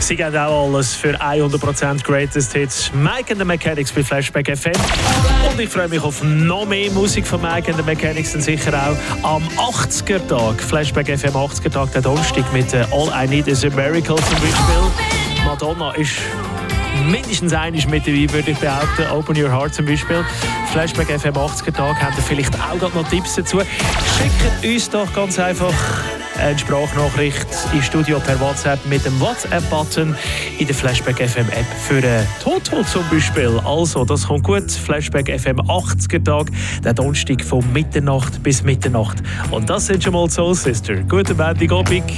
Sie geben auch alles für 100% Greatest Hits. Mike and the Mechanics bei Flashback FM. Und ich freue mich auf noch mehr Musik von Mike and the Mechanics, dann sicher auch am 80er-Tag. Flashback FM 80er-Tag, der Donnerstag mit All I Need Is a Miracle zum Beispiel. Madonna ist mindestens einmal mit dabei, würde ich behaupten. Open Your Heart zum Beispiel. Flashback FM 80er-Tag, habt ihr vielleicht auch noch Tipps dazu? Schickt uns doch ganz einfach eine Sprachnachricht ins Studio per WhatsApp mit dem WhatsApp-Button in der Flashback FM App für Toto zum Beispiel. Also, das kommt gut. Flashback FM 80er-Tag, der Donnerstag von Mitternacht bis Mitternacht. Und das sind schon mal Soul Sister. Guten Montagabend.